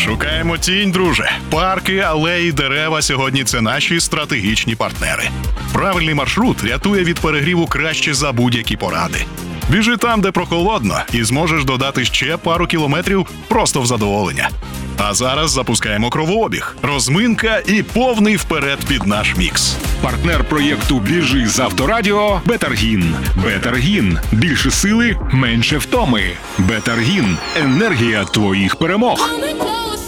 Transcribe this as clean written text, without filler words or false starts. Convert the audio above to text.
Шукаємо тінь, друже. Парки, алеї, дерева сьогодні – це наші стратегічні партнери. Правильний маршрут рятує від перегріву краще за будь-які поради. Біжи там, де прохолодно, і зможеш додати ще пару кілометрів просто в задоволення. А зараз запускаємо кровообіг, розминка і повний вперед під наш мікс. Партнер проєкту «Біжи з Авторадіо» – Бетаргін. Бетаргін – більше сили, менше втоми. Бетаргін – енергія твоїх перемог.